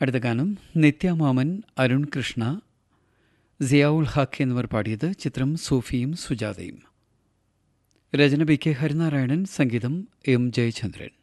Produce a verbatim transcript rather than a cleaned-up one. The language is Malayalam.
അടുത്ത ഗാനം നിത്യമാമൻ, അരുൺ കൃഷ്ണ, സിയാവുൽ ഹക്ക് എന്നിവർ പാടിയത്. ചിത്രം സൂഫിയും സുജാതയും. രചന ബി കെ ഹരിനാരായണൻ, സംഗീതം എം ജയചന്ദ്രൻ.